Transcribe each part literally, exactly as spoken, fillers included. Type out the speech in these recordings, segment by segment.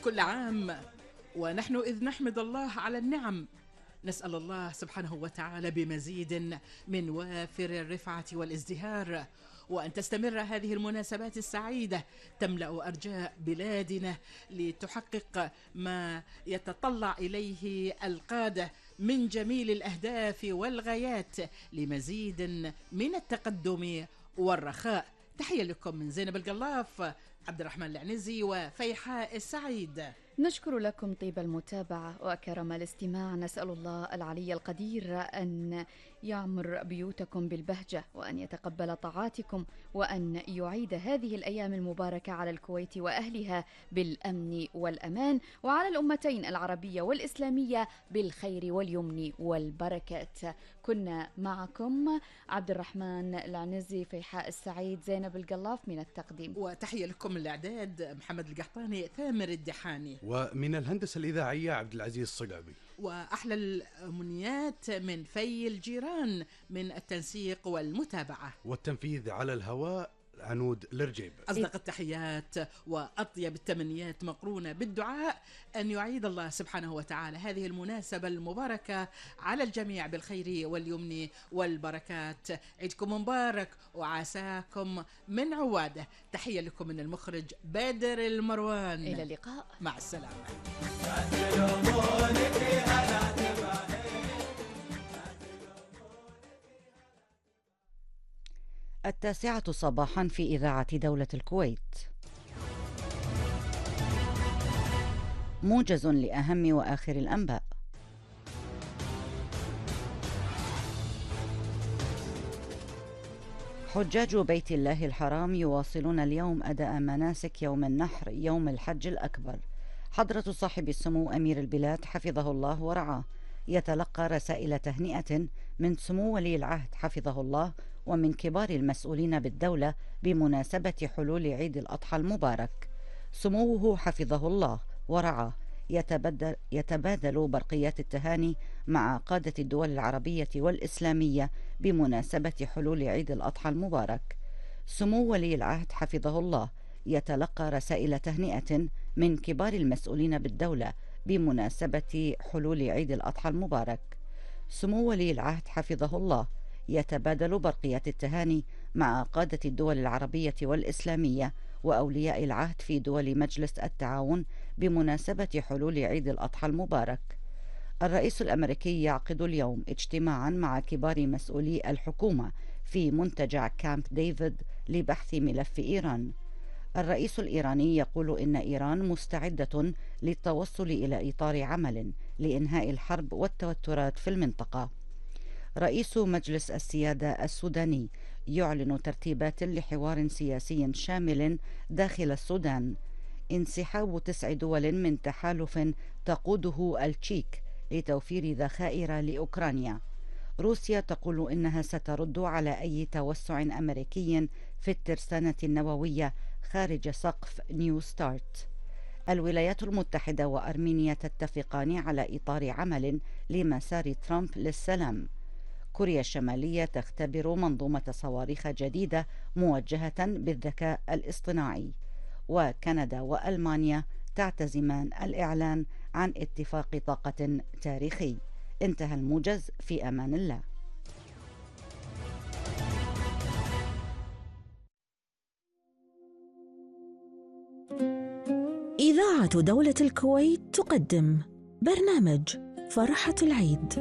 كل عام ونحن إذ نحمد الله على النعم، نسأل الله سبحانه وتعالى بمزيد من وافر الرفعة والازدهار، وأن تستمر هذه المناسبات السعيدة تملأ أرجاء بلادنا لتحقق ما يتطلع إليه القادة من جميل الأهداف والغايات لمزيد من التقدم والرخاء. تحية لكم من زينب القلاف، عبد الرحمن العنزي وفيحاء السعيد. نشكر لكم طيب المتابعة وكرم الاستماع. نسأل الله العلي القدير أن يعمر بيوتكم بالبهجة، وأن يتقبل طاعاتكم، وأن يعيد هذه الأيام المباركة على الكويت وأهلها بالأمن والأمان، وعلى الأمتين العربية والإسلامية بالخير واليمن والبركات. كنا معكم عبد الرحمن العنزي، فيحاء السعيد، زينب القلاف من التقديم، وتحية لكم من الإعداد محمد القحطاني، ثامر الدحاني، ومن الهندسة الإذاعية عبد العزيز الصقعبي. وأحلى الأمنيات من في الجيران من التنسيق والمتابعة والتنفيذ على الهواء عنود الرجيب. أصدق التحيات وأطيب التمنيات مقرونة بالدعاء أن يعيد الله سبحانه وتعالى هذه المناسبة المباركة على الجميع بالخير واليمن والبركات. عيدكم مبارك وعساكم من عواده. تحية لكم من المخرج بدر المروان. إلى اللقاء، مع السلامة. التاسعة صباحا في إذاعة دولة الكويت، موجز لأهم وآخر الأنباء. حجاج بيت الله الحرام يواصلون اليوم أداء مناسك يوم النحر يوم الحج الأكبر. حضرة صاحب السمو أمير البلاد حفظه الله ورعاه يتلقى رسائل تهنئة من سمو ولي العهد حفظه الله ومن كبار المسؤولين بالدولة بمناسبة حلول عيد الأضحى المبارك. سموه حفظه الله ورعاه يتبادل, يتبادل برقيات التهاني مع قادة الدول العربية والإسلامية بمناسبة حلول عيد الأضحى المبارك. سمو ولي العهد حفظه الله يتلقى رسائل تهنئة من كبار المسؤولين بالدولة بمناسبة حلول عيد الأضحى المبارك. سمو ولي العهد حفظه الله يتبادل برقيات التهاني مع قادة الدول العربية والإسلامية وأولياء العهد في دول مجلس التعاون بمناسبة حلول عيد الأضحى المبارك. الرئيس الأمريكي يعقد اليوم اجتماعا مع كبار مسؤولي الحكومة في منتجع كامب ديفيد لبحث ملف إيران. الرئيس الإيراني يقول إن إيران مستعدة للتوصل إلى إطار عمل لإنهاء الحرب والتوترات في المنطقة. رئيس مجلس السيادة السوداني يعلن ترتيبات لحوار سياسي شامل داخل السودان. انسحاب تسع دول من تحالف تقوده التشيك لتوفير ذخائر لأوكرانيا. روسيا تقول إنها سترد على أي توسع أمريكي في الترسانة النووية خارج سقف نيو ستارت. الولايات المتحدة وأرمينيا تتفقان على إطار عمل لمسار ترامب للسلام. كوريا الشمالية تختبر منظومة صواريخ جديدة موجهة بالذكاء الاصطناعي. وكندا وألمانيا تعتزمان الإعلان عن اتفاق طاقة تاريخي. انتهى الموجز، في أمان الله. إذاعة دولة الكويت تقدم برنامج فرحة العيد.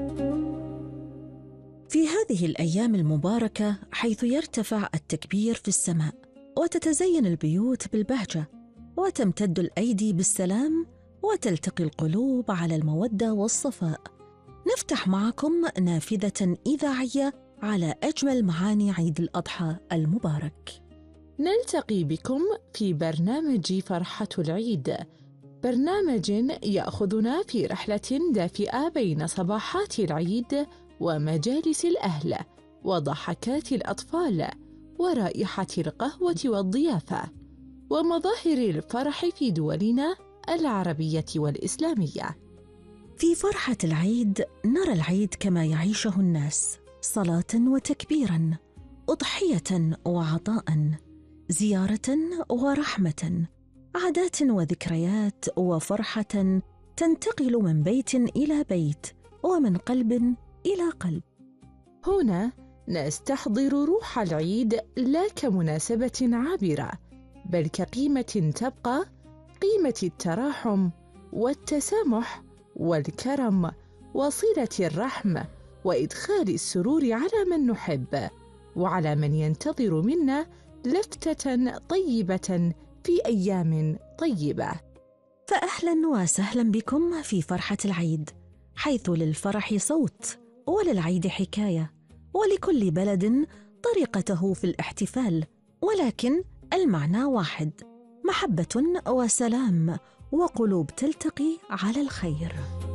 في هذه الأيام المباركة حيث يرتفع التكبير في السماء وتتزين البيوت بالبهجة وتمتد الأيدي بالسلام وتلتقي القلوب على المودة والصفاء، نفتح معكم نافذة إذاعية على أجمل معاني عيد الأضحى المبارك. نلتقي بكم في برنامج فرحة العيد، برنامج يأخذنا في رحلة دافئة بين صباحات العيد ومجالس الأهل وضحكات الأطفال ورائحة القهوة والضيافة ومظاهر الفرح في دولنا العربية والإسلامية. في فرحة العيد نرى العيد كما يعيشه الناس، صلاة وتكبيرا، أضحية وعطاء، زيارة ورحمة، عادات وذكريات وفرحة تنتقل من بيت إلى بيت ومن قلب إلى قلب. هنا نستحضر روح العيد لا كمناسبة عابرة، بل كقيمة تبقى، قيمة التراحم والتسامح والكرم وصلة الرحم وإدخال السرور على من نحب وعلى من ينتظر منا لفتة طيبة في أيام طيبة. فأهلا وسهلا بكم في فرحة العيد، حيث للفرح صوت وللعيد حكاية، ولكل بلد طريقته في الاحتفال، ولكن المعنى واحد: محبة وسلام وقلوب تلتقي على الخير.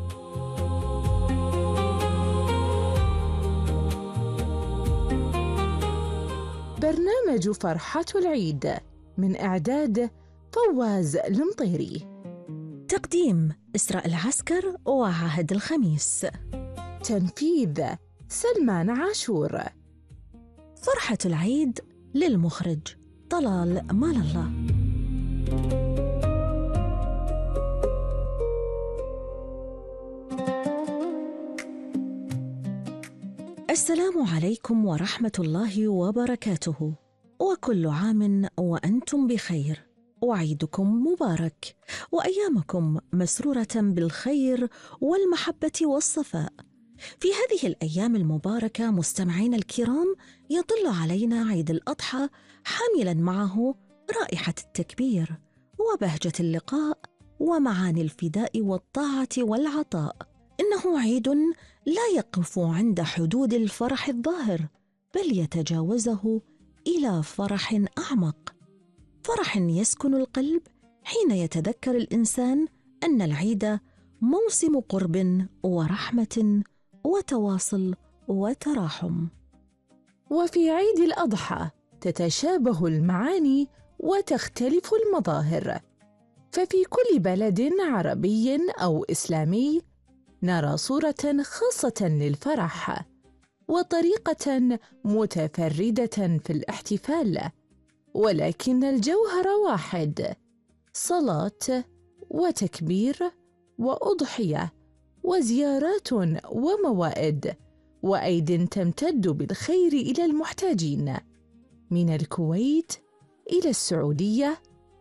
برنامج فرحة العيد من إعداد فواز المطيري، تقديم إسراء العسكر وعهد الخميس، تنفيذ سلمان عاشور. فرحة العيد للمخرج طلال مال الله. السلام عليكم ورحمة الله وبركاته، وكل عام وأنتم بخير، وعيدكم مبارك، وأيامكم مسرورة بالخير والمحبة والصفاء. في هذه الأيام المباركة مستمعين الكرام، يطل علينا عيد الأضحى حاملا معه رائحة التكبير وبهجة اللقاء ومعاني الفداء والطاعة والعطاء. إنه عيد لا يقف عند حدود الفرح الظاهر، بل يتجاوزه إلى فرح أعمق، فرح يسكن القلب حين يتذكر الإنسان أن العيد موسم قرب ورحمة وتواصل وتراحم. وفي عيد الأضحى تتشابه المعاني وتختلف المظاهر، ففي كل بلد عربي أو إسلامي نرى صورة خاصة للفرح وطريقة متفردة في الاحتفال، ولكن الجوهر واحد: صلاة وتكبير وأضحية وزيارات وموائد وأيد تمتد بالخير إلى المحتاجين، من الكويت إلى السعودية،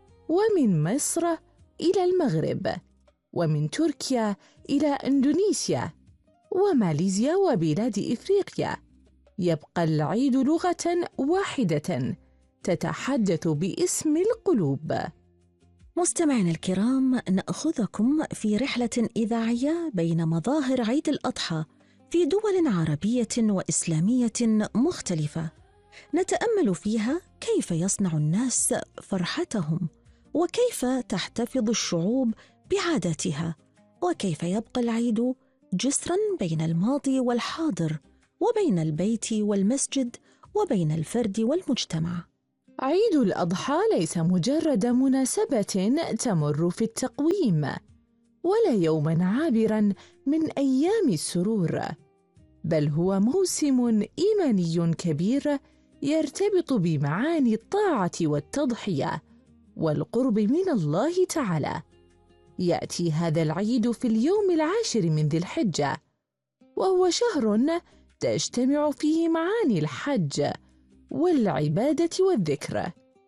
ومن مصر إلى المغرب، ومن تركيا إلى إندونيسيا وماليزيا وبلاد إفريقيا. يبقى العيد لغة واحدة تتحدث باسم القلوب. مستمعين الكرام، نأخذكم في رحلة إذاعية بين مظاهر عيد الأضحى في دول عربية وإسلامية مختلفة، نتأمل فيها كيف يصنع الناس فرحتهم، وكيف تحتفظ الشعوب بعاداتها، وكيف يبقى العيد جسراً بين الماضي والحاضر، وبين البيت والمسجد، وبين الفرد والمجتمع. عيد الأضحى ليس مجرد مناسبة تمر في التقويم، ولا يوماً عابراً من أيام السرور، بل هو موسم إيماني كبير يرتبط بمعاني الطاعة والتضحية والقرب من الله تعالى. يأتي هذا العيد في اليوم العاشر من ذي الحجة، وهو شهر تجتمع فيه معاني الحج والعبادة والذكر،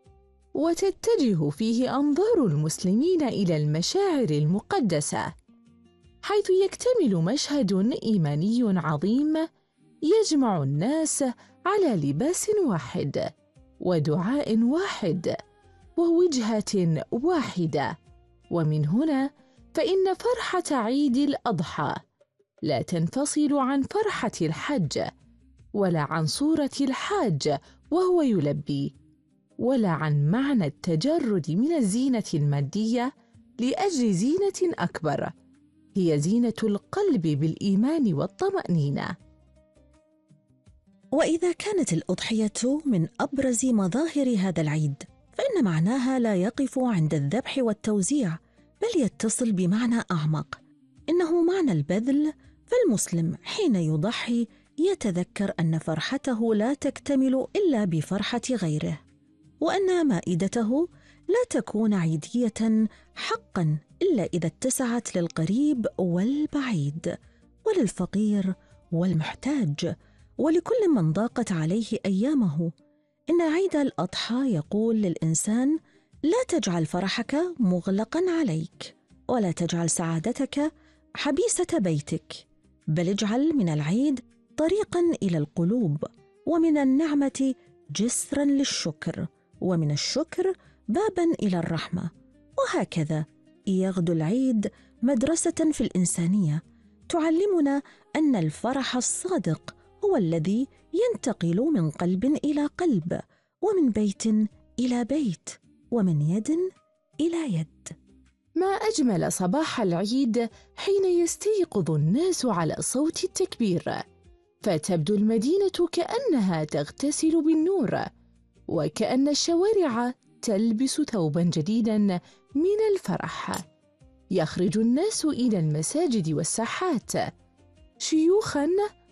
وتتجه فيه أنظار المسلمين إلى المشاعر المقدسة، حيث يكتمل مشهد إيماني عظيم يجمع الناس على لباس واحد ودعاء واحد ووجهة واحدة. ومن هنا فإن فرحة عيد الأضحى لا تنفصل عن فرحة الحج، ولا عن صورة الحاج وهو يلبي، ولا عن معنى التجرد من الزينة المادية لأجل زينة أكبر هي زينة القلب بالإيمان والطمأنينة. وإذا كانت الأضحية من أبرز مظاهر هذا العيد، فإن معناها لا يقف عند الذبح والتوزيع، بل يتصل بمعنى أعمق، إنه معنى البذل. فالمسلم حين يضحي يتذكر أن فرحته لا تكتمل إلا بفرحة غيره، وأن مائدته لا تكون عيدية حقا إلا إذا اتسعت للقريب والبعيد، وللفقير والمحتاج، ولكل من ضاقت عليه أيامه. إن عيد الأضحى يقول للإنسان: لا تجعل فرحك مغلقا عليك، ولا تجعل سعادتك حبيسة بيتك، بل اجعل من العيد طريقا إلى القلوب، ومن النعمة جسرا للشكر، ومن الشكر بابا إلى الرحمة. وهكذا يغدو العيد مدرسة في الإنسانية تعلمنا أن الفرح الصادق هو الذي ينتقل من قلب إلى قلب، ومن بيت إلى بيت، ومن يد إلى يد. ما أجمل صباح العيد حين يستيقظ الناس على صوت التكبير، فتبدو المدينة كأنها تغتسل بالنور، وكأن الشوارع تلبس ثوبا جديدا من الفرح. يخرج الناس إلى المساجد والساحات، شيوخا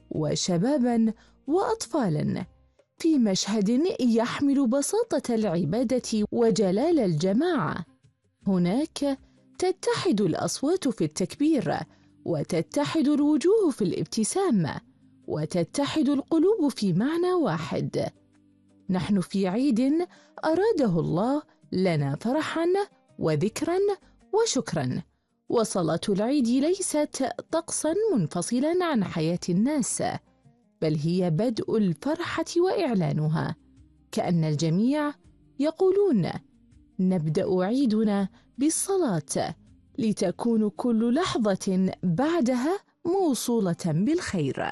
وشبابا وأطفالا، في مشهد يحمل بساطة العبادة وجلال الجماعة. هناك تتحد الأصوات في التكبير، وتتحد الوجوه في الابتسام، وتتحد القلوب في معنى واحد: نحن في عيد أراده الله لنا فرحا وذكرا وشكرا. وصلاة العيد ليست طقسا منفصلا عن حياة الناس، بل هي بدء الفرحة وإعلانها، كأن الجميع يقولون: نبدأ عيدنا بالصلاة لتكون كل لحظة بعدها موصولة بالخير.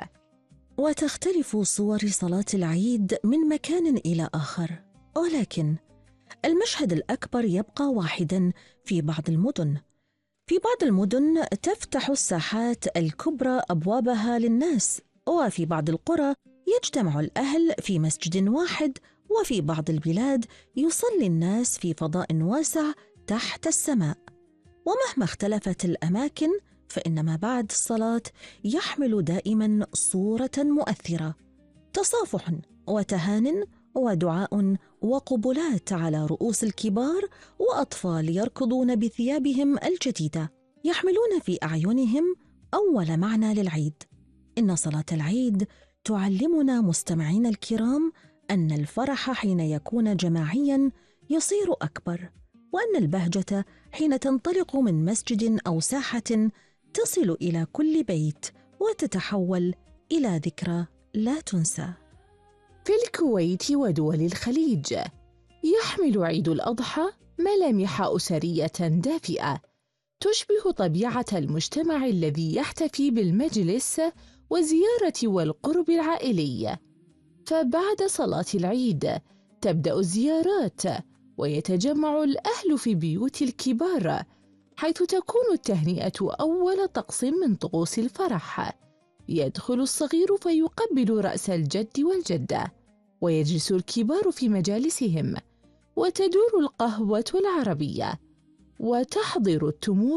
وتختلف صور صلاة العيد من مكان إلى آخر، ولكن المشهد الأكبر يبقى واحدا في بعض المدن. في بعض المدن تفتح الساحات الكبرى أبوابها للناس، وفي بعض القرى يجتمع الأهل في مسجد واحد، وفي بعض البلاد يصلي الناس في فضاء واسع تحت السماء. ومهما اختلفت الأماكن، فإن ما بعد الصلاة يحمل دائما صورة مؤثرة: تصافح وتهان ودعاء وقبلات على رؤوس الكبار، وأطفال يركضون بثيابهم الجديدة، يحملون في أعينهم أول معنى للعيد. إن صلاة العيد تعلمنا مستمعين الكرام أن الفرح حين يكون جماعيا يصير أكبر، وأن البهجة حين تنطلق من مسجد أو ساحة تصل إلى كل بيت، وتتحول إلى ذكرى لا تنسى. في الكويت ودول الخليج يحمل عيد الأضحى ملامح أسرية دافئة تشبه طبيعة المجتمع الذي يحتفي بالمجلس والزيارة والقرب العائلي. فبعد صلاة العيد تبدأ الزيارات، ويتجمع الأهل في بيوت الكبار، حيث تكون التهنئة أول طقس من طقوس الفرح. يدخل الصغير فيقبل رأس الجد والجدة، ويجلس الكبار في مجالسهم، وتدور القهوة العربية، وتحضر التمور